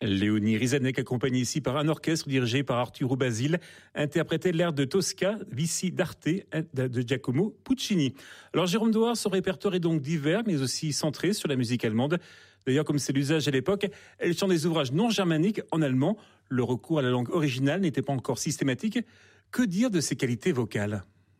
Léonie Rizanek, accompagnée ici par un orchestre dirigé par Arturo Basile, interprétait l'air de Tosca, Vici d'Arte de Giacomo Puccini. Alors Jérôme Doard, son répertoire est donc divers, mais aussi centré sur la musique allemande. D'ailleurs, comme c'est l'usage à l'époque, elle chante des ouvrages non germaniques en allemand. Le recours à la langue originale n'était pas encore systématique. Que dire de ses qualités vocales ?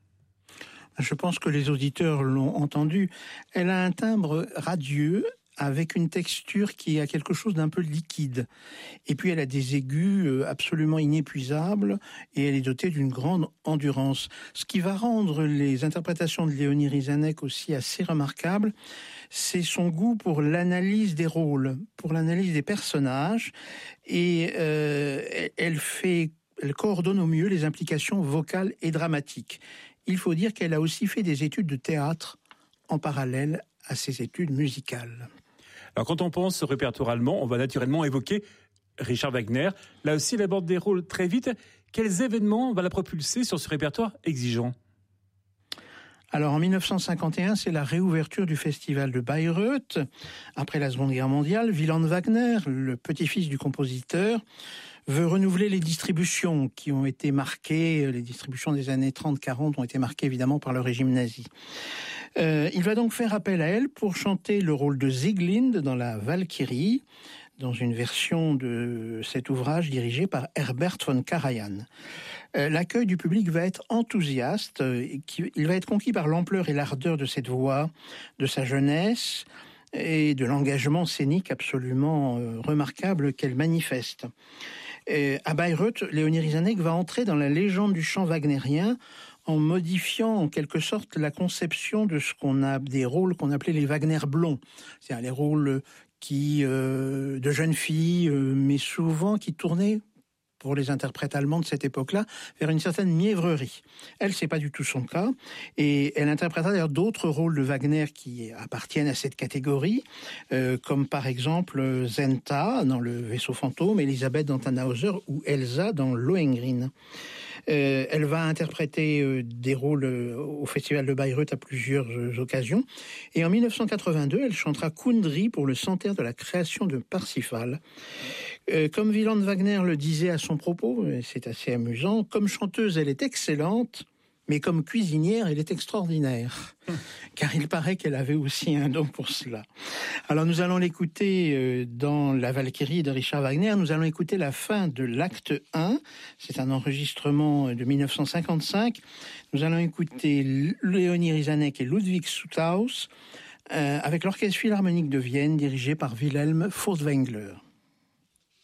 Je pense que les auditeurs l'ont entendu. Elle a un timbre radieux, avec une texture qui a quelque chose d'un peu liquide. Et puis elle a des aigus absolument inépuisables et elle est dotée d'une grande endurance. Ce qui va rendre les interprétations de Léonie Rizanek aussi assez remarquables, c'est son goût pour l'analyse des rôles, pour l'analyse des personnages. Et elle coordonne au mieux les implications vocales et dramatiques. Il faut dire qu'elle a aussi fait des études de théâtre en parallèle à ses études musicales. Alors quand on pense au répertoire allemand, on va naturellement évoquer Richard Wagner. Là aussi, il aborde des rôles très vite. Quels événements va la propulser sur ce répertoire exigeant ? Alors en 1951, c'est la réouverture du festival de Bayreuth. Après la Seconde Guerre mondiale, Wieland Wagner, le petit-fils du compositeur, veut renouveler les distributions qui ont été marquées, les distributions des années 30-40 ont été marquées évidemment par le régime nazi. Il va donc faire appel à elle pour chanter le rôle de Sieglinde dans la Valkyrie, dans une version de cet ouvrage dirigé par Herbert von Karajan. L'accueil du public va être enthousiaste, il va être conquis par l'ampleur et l'ardeur de cette voix, de sa jeunesse et de l'engagement scénique absolument remarquable qu'elle manifeste. À Bayreuth, Léonie Rizanek va entrer dans la légende du chant wagnérien en modifiant en quelque sorte la conception de des rôles qu'on appelait les Wagner blonds, c'est-à-dire les rôles de jeunes filles, mais souvent qui tournaient pour les interprètes allemands de cette époque-là, vers une certaine mièvrerie. Elle, c'est pas du tout son cas, et elle interprétera d'ailleurs d'autres rôles de Wagner qui appartiennent à cette catégorie, comme par exemple Zenta dans Le Vaisseau fantôme, Elisabeth dans Tannhauser ou Elsa dans Lohengrin. Elle va interpréter des rôles au Festival de Bayreuth à plusieurs occasions. Et en 1982, elle chantera Kundry pour le centenaire de la création de Parsifal. Comme Wieland Wagner le disait à son propos, c'est assez amusant, comme chanteuse, elle est excellente, mais comme cuisinière, elle est extraordinaire. Car il paraît qu'elle avait aussi un don pour cela. Alors nous allons l'écouter dans La Valkyrie de Richard Wagner. Nous allons écouter la fin de l'acte 1. C'est un enregistrement de 1955. Nous allons écouter Léonie Rizanek et Ludwig Suthaus avec l'Orchestre Philharmonique de Vienne dirigé par Wilhelm Furtwängler.